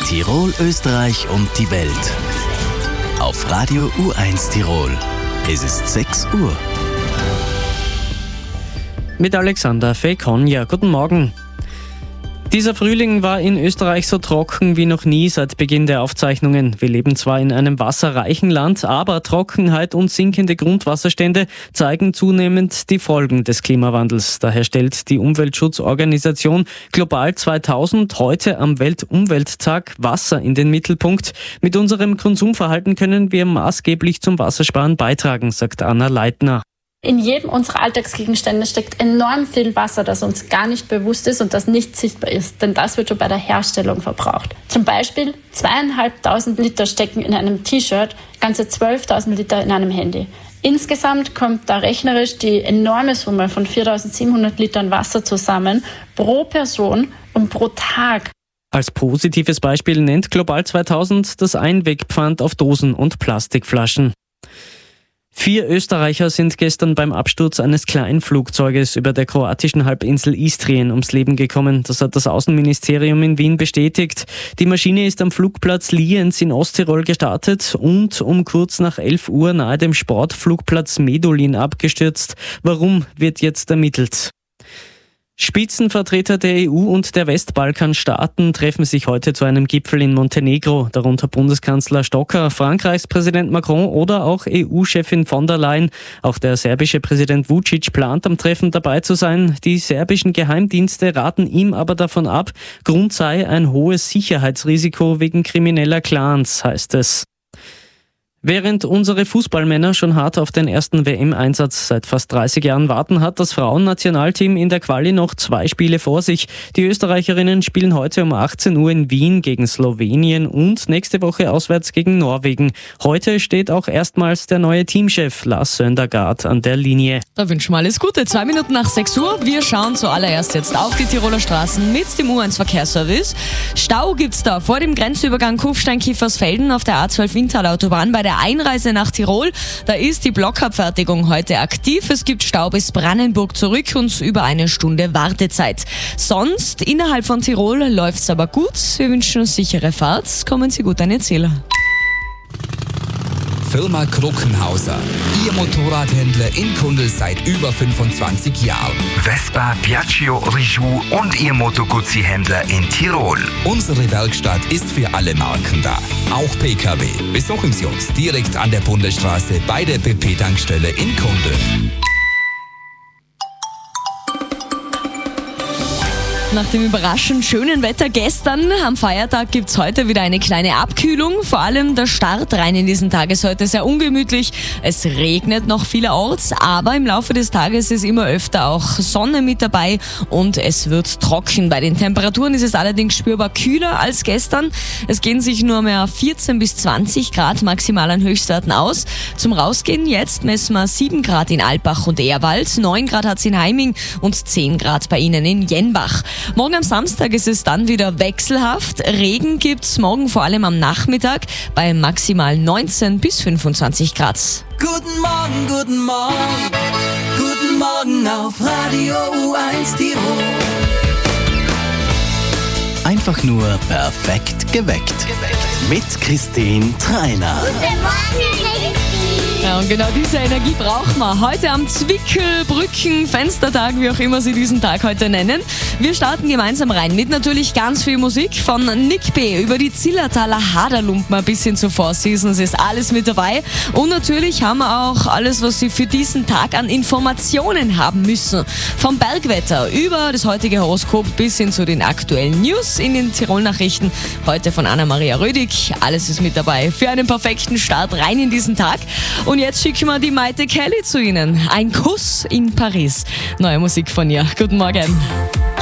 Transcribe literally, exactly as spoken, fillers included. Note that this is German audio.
Tirol, Österreich und die Welt. Auf Radio U eins Tirol. Es ist sechs Uhr. Mit Alexander Fekonja. Guten Morgen. Dieser Frühling war in Österreich so trocken wie noch nie seit Beginn der Aufzeichnungen. Wir leben zwar in einem wasserreichen Land, aber Trockenheit und sinkende Grundwasserstände zeigen zunehmend die Folgen des Klimawandels. Daher stellt die Umweltschutzorganisation Global zweitausend heute am Weltumwelttag Wasser in den Mittelpunkt. Mit unserem Konsumverhalten können wir maßgeblich zum Wassersparen beitragen, sagt Anna Leitner. In jedem unserer Alltagsgegenstände steckt enorm viel Wasser, das uns gar nicht bewusst ist und das nicht sichtbar ist, denn das wird schon bei der Herstellung verbraucht. Zum Beispiel zweieinhalbtausend Liter stecken in einem T-Shirt, ganze zwölftausend Liter in einem Handy. Insgesamt kommt da rechnerisch die enorme Summe von viertausendsiebenhundert Litern Wasser zusammen pro Person und pro Tag. Als positives Beispiel nennt Global zweitausend das Einwegpfand auf Dosen und Plastikflaschen. Vier Österreicher sind gestern beim Absturz eines Kleinflugzeuges über der kroatischen Halbinsel Istrien ums Leben gekommen. Das hat das Außenministerium in Wien bestätigt. Die Maschine ist am Flugplatz Lienz in Osttirol gestartet und um kurz nach elf Uhr nahe dem Sportflugplatz Medulin abgestürzt. Warum, wird jetzt ermittelt. Spitzenvertreter der E U und der Westbalkanstaaten treffen sich heute zu einem Gipfel in Montenegro, darunter Bundeskanzler Stocker, Frankreichs Präsident Macron oder auch E U-Chefin von der Leyen. Auch der serbische Präsident Vučić plant am Treffen dabei zu sein. Die serbischen Geheimdienste raten ihm aber davon ab. Grund sei ein hohes Sicherheitsrisiko wegen krimineller Clans, heißt es. Während unsere Fußballmänner schon hart auf den ersten W M-Einsatz seit fast dreißig Jahren warten, hat das Frauennationalteam in der Quali noch zwei Spiele vor sich. Die Österreicherinnen spielen heute um achtzehn Uhr in Wien gegen Slowenien und nächste Woche auswärts gegen Norwegen. Heute steht auch erstmals der neue Teamchef Lars Søndergaard an der Linie. Da wünschen wir alles Gute. Zwei Minuten nach sechs Uhr. Wir schauen zuallererst jetzt auf die Tiroler Straßen mit dem U eins Verkehrsservice. Stau gibt's da vor dem Grenzübergang Kufstein-Kiefersfelden auf der A zwölf Inntal-Autobahn bei der Einreise nach Tirol. Da ist die Blockabfertigung heute aktiv. Es gibt Stau bis Brandenburg zurück und über eine Stunde Wartezeit. Sonst innerhalb von Tirol läuft's aber gut. Wir wünschen uns sichere Fahrt. Kommen Sie gut an Ihr Ziel. Firma Kruckenhauser. Ihr Motorradhändler in Kundl seit über fünfundzwanzig Jahren. Vespa, Piaggio, Rijou und Ihr Moto Guzzi-Händler in Tirol. Unsere Werkstatt ist für alle Marken da. Auch P K W. Besuchen Sie uns direkt an der Bundesstraße bei der B P-Tankstelle in Kundl. Nach dem überraschend schönen Wetter gestern am Feiertag gibt's heute wieder eine kleine Abkühlung. Vor allem der Start rein in diesen Tag ist heute sehr ungemütlich. Es regnet noch vielerorts, aber im Laufe des Tages ist immer öfter auch Sonne mit dabei und es wird trocken. Bei den Temperaturen ist es allerdings spürbar kühler als gestern. Es gehen sich nur mehr vierzehn bis zwanzig Grad maximal an Höchstwerten aus. Zum Rausgehen jetzt messen wir sieben Grad in Alpbach und Ehrwald, neun Grad hat's in Heiming und zehn Grad bei Ihnen in Jenbach. Morgen am Samstag ist es dann wieder wechselhaft. Regen gibt's morgen vor allem am Nachmittag bei maximal neunzehn bis fünfundzwanzig Grad. Guten Morgen, guten Morgen, guten Morgen auf Radio U eins Tirol. Einfach nur perfekt geweckt. Mit Christine Treiner. Guten Morgen, Christine. Ja, und genau diese Energie brauchen wir. Heute am Zwickelbrücken Fenstertag, wie auch immer Sie diesen Tag heute nennen. Wir starten gemeinsam rein mit natürlich ganz viel Musik von Nick B. über die Zillertaler Haderlumpen bis hin zu Four Seasons ist alles mit dabei. Und natürlich haben wir auch alles, was Sie für diesen Tag an Informationen haben müssen. Vom Bergwetter über das heutige Horoskop bis hin zu den aktuellen News in den Tirol-Nachrichten. Heute von Anna-Maria Rödig. Alles ist mit dabei für einen perfekten Start rein in diesen Tag. Und jetzt schicken wir die Maite Kelly zu Ihnen. Ein Kuss in Paris. Neue Musik von ihr. Guten Morgen.